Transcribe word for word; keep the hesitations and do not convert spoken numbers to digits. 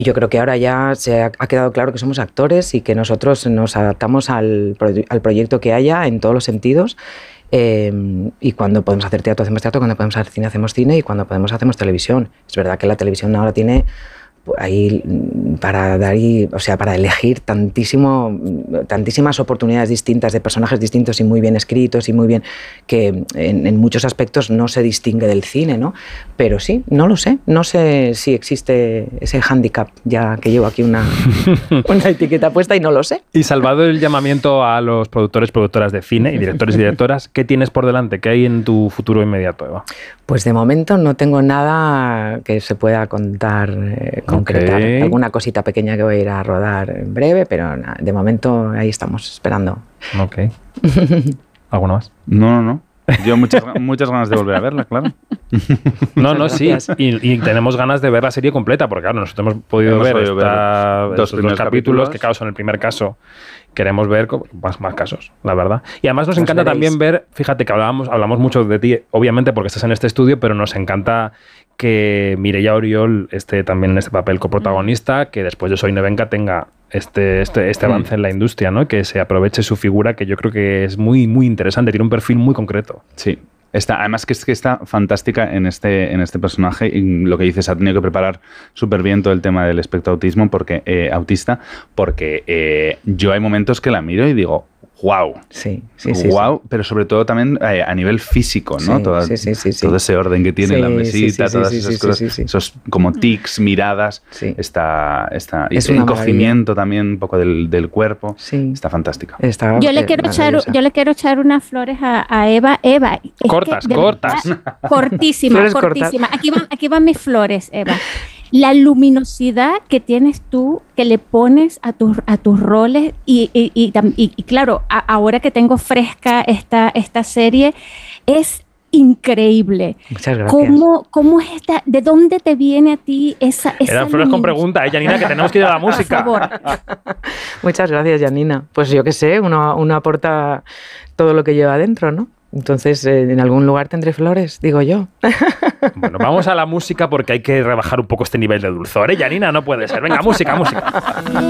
Yo creo que ahora ya se ha, ha quedado claro que somos actores y que nosotros nos adaptamos al, al proyecto que haya en todos los sentidos. Eh, y cuando podemos hacer teatro, hacemos teatro, cuando podemos hacer cine, hacemos cine, y cuando podemos, hacemos televisión. Es verdad que la televisión ahora tiene ahí para dar y, o sea, para elegir tantísimo, tantísimas oportunidades distintas de personajes distintos y muy bien escritos y muy bien, que en, en muchos aspectos no se distingue del cine, ¿no? Pero sí, no lo sé, no sé si existe ese hándicap, ya que llevo aquí una, una etiqueta puesta y no lo sé. Y salvado el llamamiento a los productores, productoras de cine y directores y directoras, ¿qué tienes por delante? ¿Qué hay en tu futuro inmediato, Eva? Pues de momento no tengo nada que se pueda contar, eh, concretar. Okay. Alguna cosita pequeña que voy a ir a rodar en breve, pero nada, de momento ahí estamos esperando. Ok. ¿Alguno más? No, no, no. Yo muchas, muchas ganas de volver a verla, claro. No, no, sí. Y, y tenemos ganas de ver la serie completa, porque claro, nosotros hemos podido hemos ver, esta, ver dos, dos capítulos, capítulos, que claro, son el primer caso. Queremos ver más, más casos, la verdad. Y además nos, nos encanta veréis. también ver, fíjate que hablábamos, hablamos mucho de ti, obviamente porque estás en este estudio, pero nos encanta que Mireia Oriol esté también en este papel coprotagonista, que después de Soy Nevenka tenga este, este, este avance en la industria, ¿no? Que se aproveche su figura, que yo creo que es muy, muy interesante, tiene un perfil muy concreto. Sí. Está, además que es que está fantástica en este, en este personaje, y lo que dices, ha tenido que preparar súper bien todo el tema del espectro autismo porque, eh, autista, porque eh, yo hay momentos que la miro y digo, wow, sí, sí, sí, wow, sí. Pero sobre todo también eh, a nivel físico, ¿no? Sí, Toda, sí, sí, sí, sí. Todo ese orden que tiene sí, la mesita, sí, sí, todas sí, esas sí, cosas, sí, sí, sí. esos como tics, miradas, sí. está, está es y el una encogimiento maravilla. también un poco del, del cuerpo, sí. está fantástica. Está, yo, le quiero echar, yo le quiero echar unas flores a, a Eva. Eva, cortas, que cortas. Verdad, cortísima, flores cortísima. Aquí van, aquí van mis flores, Eva. La luminosidad que tienes tú, que le pones a tus, a tus roles y, y, y, y, y claro, a, ahora que tengo fresca esta, esta serie, es increíble. Muchas gracias. ¿Cómo, cómo es esta, ¿De dónde te viene a ti esa, esa Eran flores con pregunta, ¿eh, Janina? Que tenemos que ir a la música. Por favor. Muchas gracias, Janina. Pues yo qué sé, uno, uno aporta todo lo que lleva adentro, ¿no? Entonces, eh, en algún lugar tendré flores, digo yo. Bueno, vamos a la música porque hay que rebajar un poco este nivel de dulzor, ¿eh, Janina? No puede ser. Venga, música, música.